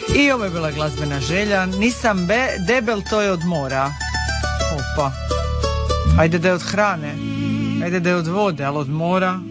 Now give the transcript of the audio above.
I ovo je bila glazbena želja. Nisam debel, to je od mora. Opa. Ajde da je od hrane, ajde da je od vode, ali od mora.